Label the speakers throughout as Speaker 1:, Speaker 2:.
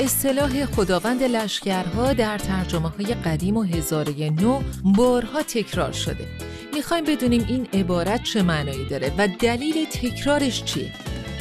Speaker 1: اصطلاح خداوند لشکرها در ترجمه‌های قدیم و هزاره نو بارها تکرار شده. میخوایم بدونیم این عبارت چه معنایی داره و دلیل تکرارش چیه؟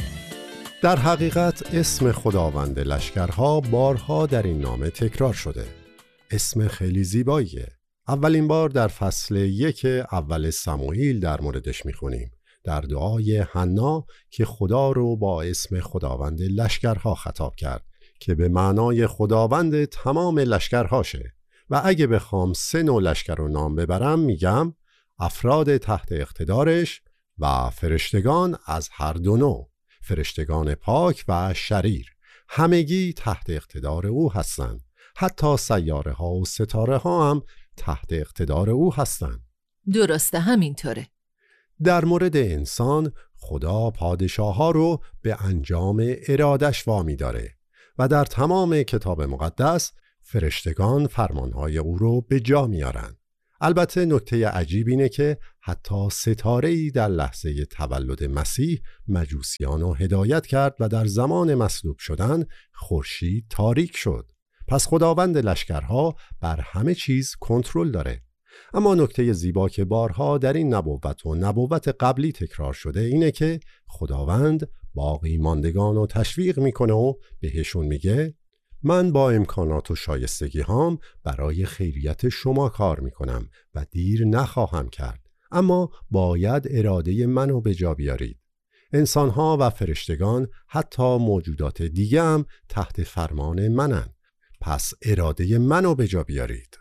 Speaker 2: در حقیقت اسم خداوند لشکرها بارها در این نامه تکرار شده. اسم خیلی زیباییه. اولین بار در فصل 1 اول سموئیل در موردش میخونیم، در دعای حنا که خدا رو با اسم خداوند لشکرها خطاب کرد که به معنای خداوند تمام لشکرهاشه. و اگه بخوام 3 نوع لشکر رو نام ببرم میگم افراد تحت اقتدارش و فرشتگان از هر دو نوع، فرشتگان پاک و شریر، همگی تحت اقتدار او هستند. حتی سیاره ها و ستاره ها هم تحت اقتدار او هستند.
Speaker 1: درسته، همینطوره.
Speaker 2: در مورد انسان خدا پادشاه ها رو به انجام ارادش وامی داره و در تمام کتاب مقدس فرشتگان فرمانهای او رو به جا میارن. البته نکته عجیب اینه که حتی ستاره‌ای در لحظه تولد مسیح مجوسیان رو هدایت کرد و در زمان مصلوب شدن خورشید تاریک شد. پس خداوند لشکرها بر همه چیز کنترل داره. اما نکته زیبا که بارها در این نبوت و نبوت قبلی تکرار شده اینه که خداوند باقی ماندگان رو تشویق میکنه و بهشون میگه من با امکانات و شایستگی هام برای خیریت شما کار میکنم و دیر نخواهم کرد، اما باید اراده منو به جا بیارید. انسانها و فرشتگان حتی موجودات دیگه هم تحت فرمان منن، پس اراده منو به جا بیارید.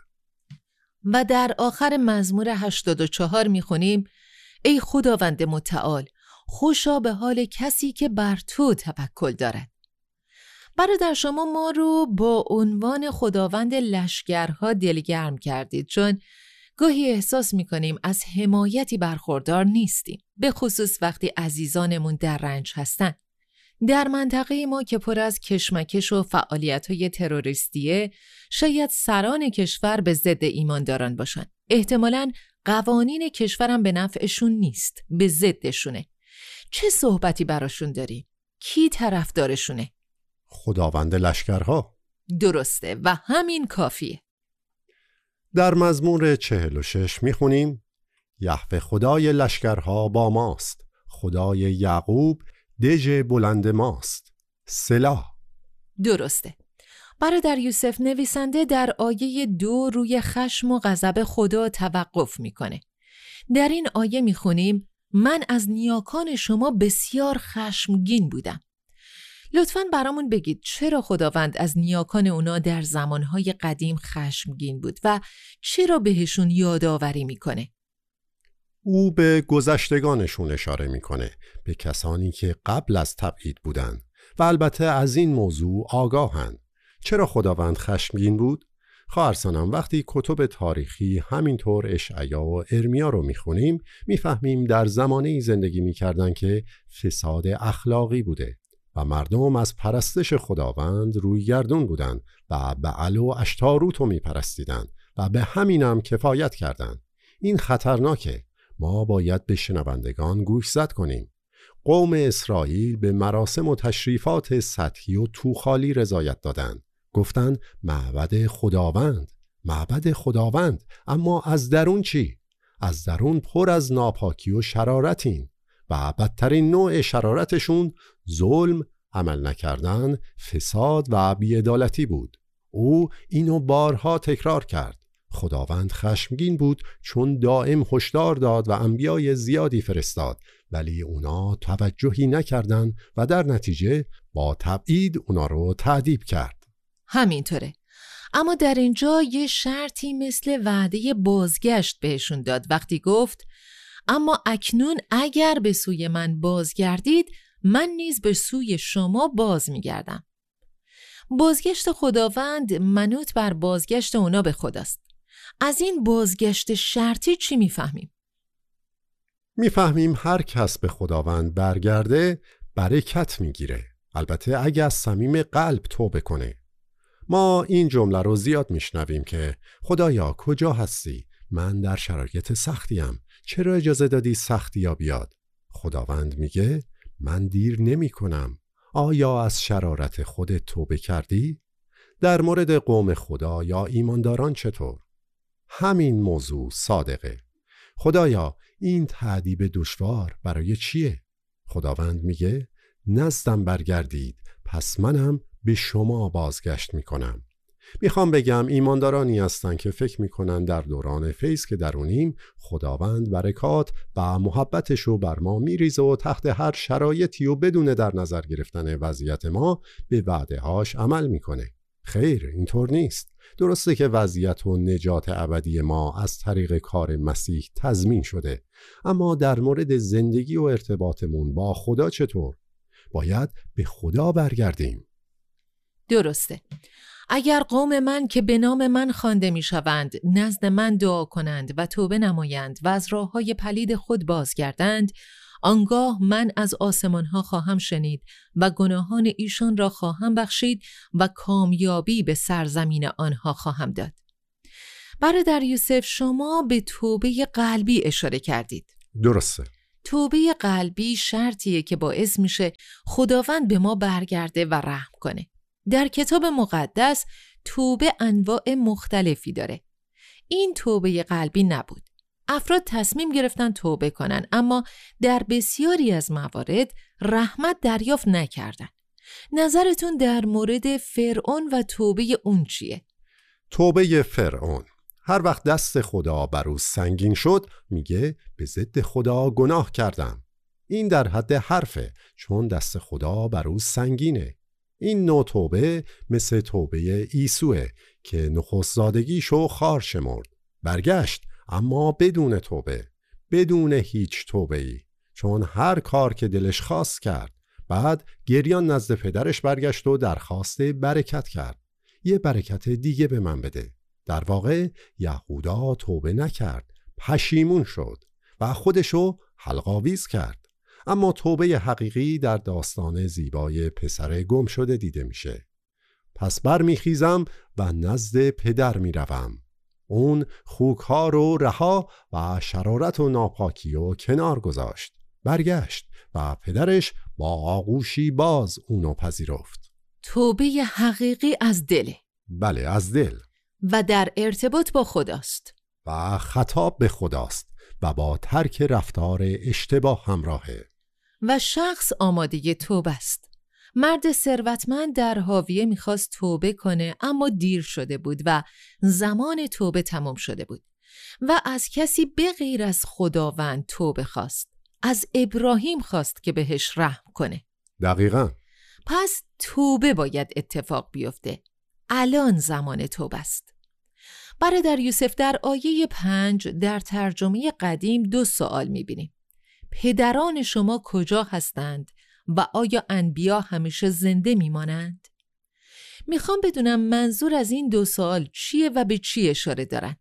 Speaker 1: و در آخر مزمور 84 میخونیم ای خداوند متعال، خوشا به حال کسی که بر تو توکل دارد. برادر شما ما رو با عنوان خداوند لشکرها دلگرم کردید، چون گاهی احساس میکنیم از حمایتی برخوردار نیستیم، به خصوص وقتی عزیزانمون در رنج هستن. در منطقه ما که پر از کشمکش و فعالیت‌های تروریستیه، شاید سران کشور به ضد ایمانداران باشن. احتمالاً قوانین کشورم به نفعشون نیست، به ضدشونه. چه صحبتی براشون داری؟ کی طرفدارشونه؟
Speaker 2: خداوند لشکرها.
Speaker 1: درسته و همین کافیه.
Speaker 2: در مزمور 46 میخونیم یهوه خدای لشکرها با ماست، خدای یعقوب دژ بلند ماست. سلا.
Speaker 1: درسته. برادر یوسف نویسنده در آیه 2 روی خشم و غضب خدا توقف میکنه. در این آیه میخونیم من از نیاکان شما بسیار خشمگین بودم. لطفاً برامون بگید چرا خداوند از نیاکان اونا در زمانهای قدیم خشمگین بود و چرا بهشون یادآوری میکنه؟
Speaker 2: او به گذشتگانشون اشاره میکنه، به کسانی که قبل از تبعید بودن و البته از این موضوع آگاهن. چرا خداوند خشمگین بود؟ خواهر سنم، وقتی کتب تاریخی همینطور اشعیا و ارمیا رو میخونیم میفهمیم در زمانه‌ای زندگی میکردن که فساد اخلاقی بوده و مردم از پرستش خداوند روی گردون بودن و بعل و اشتاروت رو میپرستیدن و به همینم کفایت کردن. این خطرناکه. ما باید به شنوندگان گوشزد کنیم. قوم اسرائیل به مراسم و تشریفات سطحی و توخالی رضایت دادند. گفتند معبد خداوند، معبد خداوند، اما از درون چی؟ از درون پر از ناپاکی و شرارتین و بدترین نوع شرارتشون ظلم، عمل نکردن، فساد و بی‌عدالتی بود. او اینو بارها تکرار کرد. خداوند خشمگین بود چون دائم هشدار داد و انبیای زیادی فرستاد، ولی اونا توجهی نکردن و در نتیجه با تبعید اونا رو تعذیب کرد.
Speaker 1: همینطوره. اما در اینجا یه شرطی مثل وعده بازگشت بهشون داد وقتی گفت اما اکنون اگر به سوی من بازگردید من نیز به سوی شما باز میگردم. بازگشت خداوند منوط بر بازگشت اونا به خداست. از این بازگشت شرطی چی میفهمیم؟
Speaker 2: میفهمیم هر کس به خداوند برگرده برکت میگیره، البته اگه از صمیم قلب توبه کنه. ما این جمله رو زیاد میشنویم که خدایا کجا هستی؟ من در شرایط سختیم، چرا اجازه دادی سختی ها بیاد؟ خداوند میگه من دیر نمی کنم. آیا از شرارت خودت توبه کردی؟ در مورد قوم خدا یا ایمانداران چطور؟ همین موضوع صادقه. خدایا این تأدیب دشوار برای چیه؟ خداوند میگه نزدم برگردید پس منم به شما بازگشت میکنم. میخوام بگم ایماندارانی هستن که فکر میکنن در دوران فیض که درونیم خداوند برکات و محبتش رو بر ما میریزه و تحت هر شرایطی و بدون در نظر گرفتن وضعیت ما به وعده هاش عمل میکنه. خیر، اینطور نیست. درسته که وضعیت و نجات ابدی ما از طریق کار مسیح تضمین شده، اما در مورد زندگی و ارتباطمون با خدا چطور؟ باید به خدا برگردیم.
Speaker 1: درسته. اگر قوم من که به نام من خوانده میشوند نزد من دعا کنند و توبه نمایند و از راه‌های پلید خود بازگردند، آنگاه من از آسمان‌ها خواهم شنید و گناهان ایشان را خواهم بخشید و کامیابی به سرزمین آنها خواهم داد. برادر یوسف، شما به توبه قلبی اشاره کردید.
Speaker 2: درسته.
Speaker 1: توبه قلبی شرطیه که باعث میشه خداوند به ما برگرده و رحم کنه. در کتاب مقدس توبه انواع مختلفی داره. این توبه قلبی نبود. افراد تصمیم گرفتن توبه کنن، اما در بسیاری از موارد رحمت دریافت نکردن. نظرتون در مورد فرعون و توبه اون چیه؟
Speaker 2: توبه فرعون هر وقت دست خدا بر او سنگین شد میگه به ضد خدا گناه کردم. این در حد حرفه، چون دست خدا بر او سنگینه. این نوع توبه مثل توبه عیسوه که نخست زادگیشو خار شمرد، برگشت اما بدون توبه، بدون هیچ توبه‌ای، چون هر کار که دلش خواست کرد. بعد گریان نزد پدرش برگشت و درخواست برکت کرد. یه برکت دیگه به من بده. در واقع یهودا توبه نکرد، پشیمون شد و خودشو حلق‌آویز کرد. اما توبه حقیقی در داستان زیبای پسر گم شده دیده میشه. پس برمیخیزم و نزد پدر میروم. اون خوک‌ها رو رها و شرارت و ناپاکی و کنار گذاشت. برگشت و پدرش با آغوشی باز اونو پذیرفت.
Speaker 1: توبه حقیقی از دله.
Speaker 2: بله، از دل.
Speaker 1: و در ارتباط با خداست.
Speaker 2: و خطاب به خداست و با ترک رفتار اشتباه همراهه.
Speaker 1: و شخص آماده توبه است. مرد ثروتمند در حاویه میخواست توبه کنه، اما دیر شده بود و زمان توبه تمام شده بود و از کسی به غیر از خداوند توبه خواست. از ابراهیم خواست که بهش رحم کنه.
Speaker 2: دقیقاً.
Speaker 1: پس توبه باید اتفاق بیفته. الان زمان توبه است. برادر یوسف، در آیه 5 در ترجمه قدیم 2 سوال میبینیم. پدران شما کجا هستند و آیا انبیا همیشه زنده میمانند؟ میخوام بدونم منظور از این 2 سوال چیه و به چی اشاره دارن؟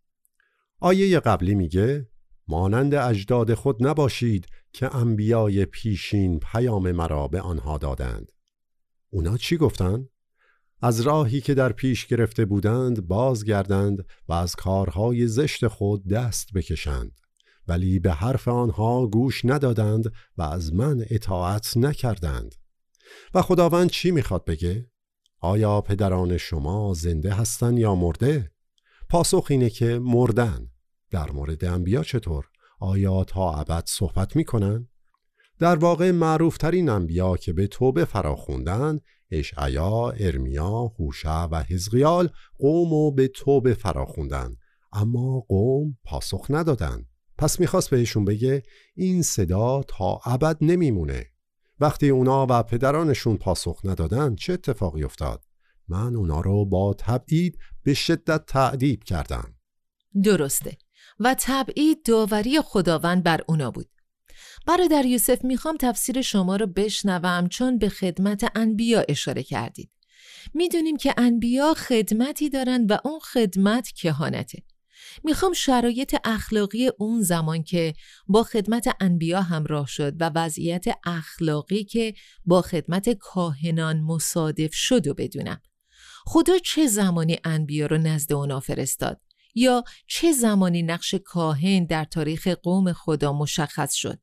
Speaker 2: آیه قبلی میگه مانند اجداد خود نباشید که انبیای پیشین پیام مرا به آنها دادند. اونا چی گفتن؟ از راهی که در پیش گرفته بودند بازگردند و از کارهای زشت خود دست بکشند، ولی به حرف آنها گوش ندادند و از من اطاعت نکردند. و خداوند چی میخواد بگه؟ آیا پدران شما زنده هستن یا مرده؟ پاسخ اینه که مردن. در مورد انبیا چطور؟ آیا تا ابد صحبت میکنن؟ در واقع معروف ترین انبیا که به توبه فراخوندن، اشعیا، ارمیا، هوشع و حزقیال قومو به توبه فراخوندن، اما قوم پاسخ ندادن. پس میخواست بهشون بگه این صدا تا ابد نمیمونه. وقتی اونا و پدرانشون پاسخ ندادن چه اتفاقی افتاد؟ من اونا رو با تبعید به شدت تعذیب کردم.
Speaker 1: درسته. و تبعید داوری خداوند بر اونا بود. برادر یوسف، میخوام تفسیر شما رو بشنوم، چون به خدمت انبیا اشاره کردید. میدونیم که انبیا خدمتی دارن و اون خدمت کهانته. میخوام شرایط اخلاقی اون زمان که با خدمت انبیا همراه شد و وضعیت اخلاقی که با خدمت کاهنان مصادف شد و بدونم. خدا چه زمانی انبیا رو نزد اونا فرستاد؟ یا چه زمانی نقش کاهن در تاریخ قوم خدا مشخص شد؟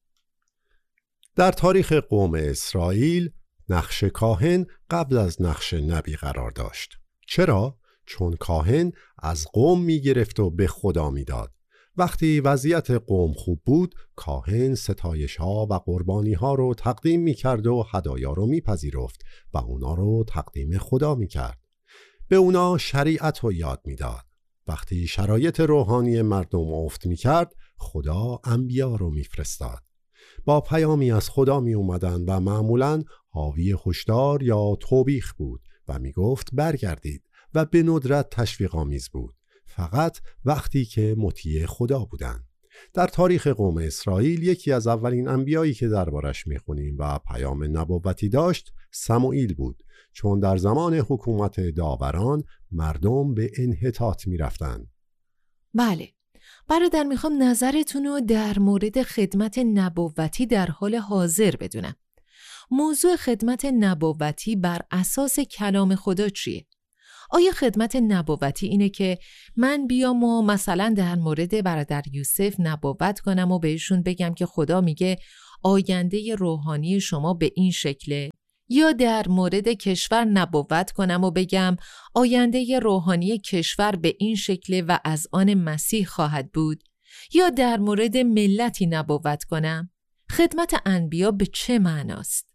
Speaker 2: در تاریخ قوم اسرائیل نقش کاهن قبل از نقش نبی قرار داشت. چرا؟ چون کاهن از قوم میگرفت و به خدا میداد. وقتی وضعیت قوم خوب بود، کاهن ستایش ها و قربانی ها رو تقدیم میکرد و هدایا رو میپذیرفت و اونا رو تقدیم خدا میکرد. به اونا شریعت رو یاد میداد. وقتی شرایط روحانی مردم افت میکرد، خدا انبیا رو میفرستاد. با پیامی از خدا می اومدن و معمولاً حاوی هشدار یا توبیخ بود و می گفت برگردید و به ندرت تشویق‌آمیز بود، فقط وقتی که مطیع خدا بودن. در تاریخ قوم اسرائیل یکی از اولین انبیایی که دربارش می خونیم و پیام نبوتی داشت سموئیل بود، چون در زمان حکومت داوران مردم به انحطاط می رفتن.
Speaker 1: بله، برادر میخوام نظرتون رو در مورد خدمت نبوتی در حال حاضر بدونم. موضوع خدمت نبوتی بر اساس کلام خدا چیه؟ آیا خدمت نبوتی اینه که من بیام و مثلا در مورد برادر یوسف نبوت کنم و بهشون بگم که خدا میگه آینده روحانی شما به این شکله؟ یا در مورد کشور نبوت کنم و بگم آینده روحانی کشور به این شکل و از آن مسیح خواهد بود؟ یا در مورد ملتی نبوت کنم؟ خدمت انبیا به چه معناست؟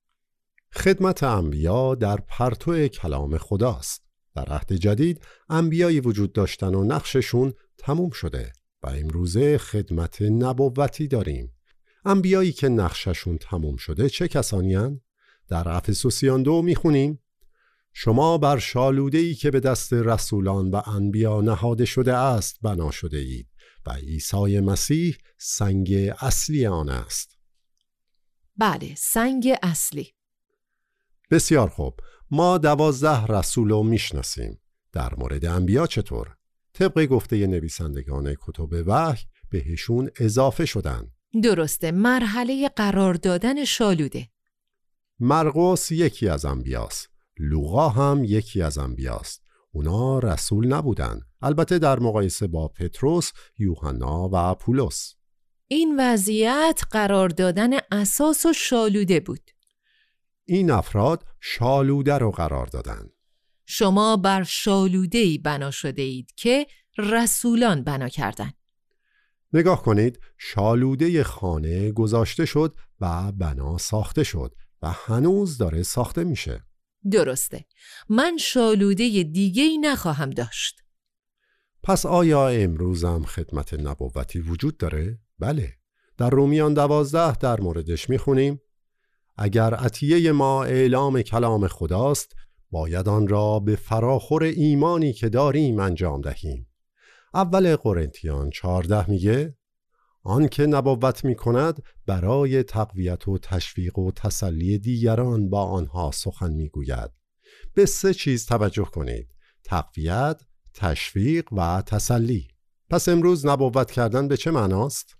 Speaker 2: خدمت انبیا در پرتو کلام خداست. در عهد جدید انبیایی وجود داشتن و نقششون تموم شده و امروزه خدمت نبوتی داریم. انبیایی که نقششون تموم شده چه کسانی هستند؟ در افسوسیان 2 میخونیم شما بر شالوده‌ای که به دست رسولان و انبیا نهاده شده است بنا شده اید و عیسی مسیح سنگ اصلی آن است.
Speaker 1: بله، سنگ اصلی.
Speaker 2: بسیار خوب، ما 12 رسول رو میشناسیم. در مورد انبیا چطور؟ طبق گفته نویسندگان کتب وحی بهشون اضافه شدن.
Speaker 1: درسته، مرحله قرار دادن شالوده.
Speaker 2: مرقس یکی از انبیاست. لوقا هم یکی از انبیاست. اونا رسول نبودن، البته در مقایسه با پتروس، یوحنا و پولس.
Speaker 1: این وضعیت قرار دادن اساس و شالوده بود.
Speaker 2: این افراد شالوده رو قرار دادن.
Speaker 1: شما بر شالوده‌ای بنا شده اید که رسولان بنا کردن.
Speaker 2: نگاه کنید، شالوده خانه گذاشته شد و بنا ساخته شد و هنوز داره ساخته میشه.
Speaker 1: درسته، من شالوده دیگه‌ای نخواهم داشت.
Speaker 2: پس آیا امروزم خدمت نبوتی وجود داره؟ بله، در رومیان 12 در موردش میخونیم اگر عطیه ما اعلام کلام خداست باید آن را به فراخور ایمانی که داریم انجام دهیم. اول قرنتیان 14 میگه آن که نبوت می کند برای تقویت و تشویق و تسلی دیگران با آنها سخن می گوید. به 3 چیز توجه کنید: تقویت، تشویق و تسلی. پس امروز نبوت کردن به چه معناست؟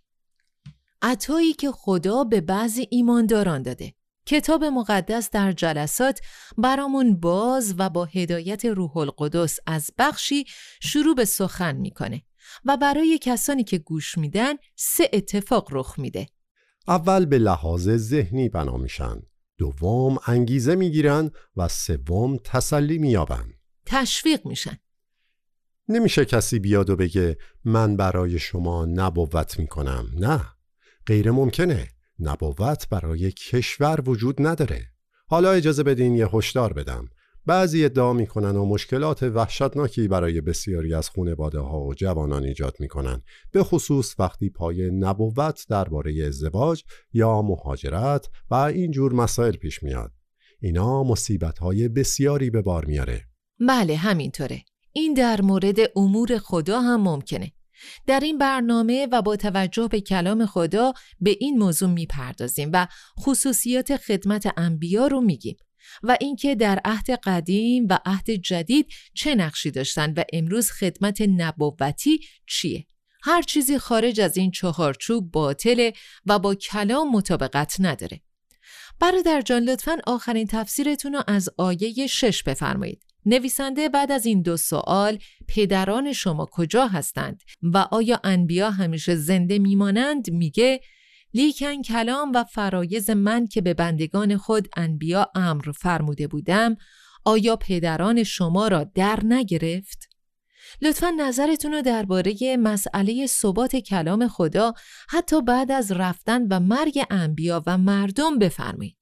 Speaker 1: عطایی که خدا به بعضی ایمانداران داده. کتاب مقدس در جلسات برامون باز و با هدایت روح القدس از بخشی شروع به سخن میکنه و برای کسانی که گوش میدن 3 اتفاق رخ میده.
Speaker 2: اول به لحاظ ذهنی بنا میشن، دوم انگیزه میگیرن و سوم تسلی مییابن.
Speaker 1: تشویق میشن.
Speaker 2: نمیشه کسی بیاد و بگه من برای شما نبوت میکنم. نه، غیر ممکنه. نبوت برای کشور وجود نداره. حالا اجازه بدین یه هشدار بدم. بعضی ادعا میکنن و مشکلات وحشتناکی برای بسیاری از خانواده ها و جوانان ایجاد میکنن، به خصوص وقتی پای نبوت درباره ازدواج یا مهاجرت و اینجور مسائل پیش میاد. اینا مصیبت های بسیاری به بار میاره.
Speaker 1: بله، همینطوره. این در مورد امور خدا هم ممکنه. در این برنامه و با توجه به کلام خدا به این موضوع میپردازیم و خصوصیات خدمت انبیا رو میگیم و اینکه در عهد قدیم و عهد جدید چه نقشی داشتن و امروز خدمت نبوتی چیه. هر چیزی خارج از این چهارچوب باطله و با کلام مطابقت نداره. برادر جان، لطفاً آخرین تفسیرتون رو از آیه 6 بفرمایید. نویسنده بعد از این 2 سوال پدران شما کجا هستند و آیا انبیا همیشه زنده میمانند میگه لیکن کلام و فرایض من که به بندگان خود انبیا امر فرموده بودم آیا پدران شما را در نگرفت؟ لطفاً نظرتون رو درباره مسئله ثبات کلام خدا حتی بعد از رفتن و مرگ انبیا و مردم بفرمایید.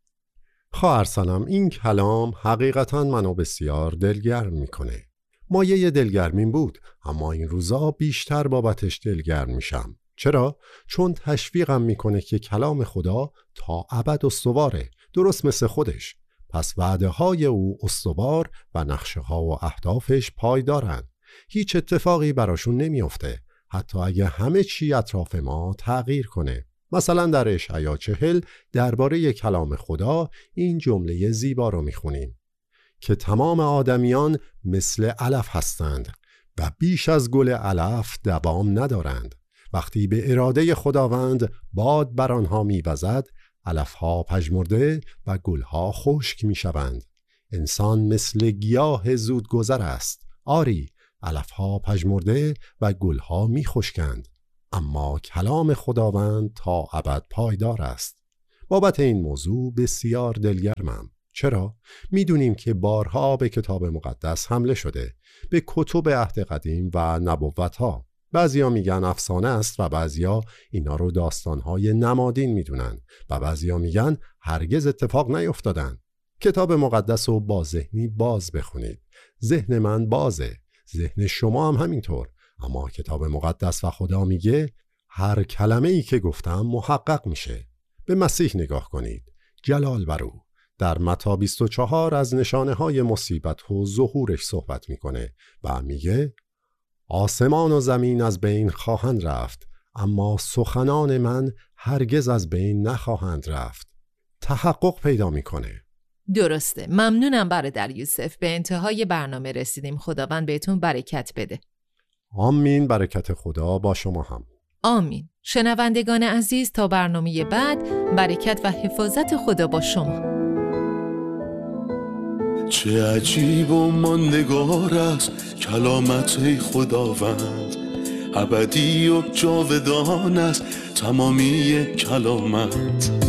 Speaker 2: خواهر سنم، این کلام حقیقتاً منو بسیار دلگرم میکنه. مایه دلگرمین بود، اما این روزا بیشتر بابتش دلگرم میشم. چرا؟ چون تشویقم میکنه که کلام خدا تا ابد استواره، درست مثل خودش. پس وعده های او استوار و نقشه ها و اهدافش پایدارن. هیچ اتفاقی براشون نمیفته، حتی اگه همه چی اطراف ما تغییر کنه. مثلا در اشعیا 40 درباره کلام خدا این جمله زیبا رو میخونیم که تمام آدمیان مثل علف هستند و بیش از گل علف دوام ندارند. وقتی به اراده خداوند باد بر آنها میوزد، علفها پژمرده و گلها خشک میشوند. انسان مثل گیاه زود گذر است. آری، علفها پژمرده و گلها میخشکند، اما کلام خداوند تا ابد پایدار است. بابت این موضوع بسیار دلگرمم. چرا؟ میدونیم که بارها به کتاب مقدس حمله شده، به کتب عهد قدیم و نبوت‌ها. بعضیا میگن افسانه است و بعضیا اینا رو داستان‌های نمادین میدونن و بعضیا میگن هرگز اتفاق نیفتادن. کتاب مقدس رو با ذهنی باز بخونید. ذهن من بازه، ذهن شما هم همینطور. اما کتاب مقدس و خدا میگه هر کلمه ای که گفتم محقق میشه. به مسیح نگاه کنید، جلال بر او. در متی 24 از نشانه های مصیبت و ظهورش صحبت میکنه و میگه آسمان و زمین از بین خواهند رفت، اما سخنان من هرگز از بین نخواهند رفت. تحقق پیدا میکنه.
Speaker 1: درسته. ممنونم برادر یوسف. به انتهای برنامه رسیدیم. خداوند بهتون برکت بده.
Speaker 2: آمین. برکت خدا با شما هم.
Speaker 1: آمین. شنوندگان عزیز، تا برنامه بعد، برکت و حفاظت خدا با شما.
Speaker 3: چه عجیب و ماندگار است کلامت ای خداوند، ابدی و جاودان است تمامی کلامت.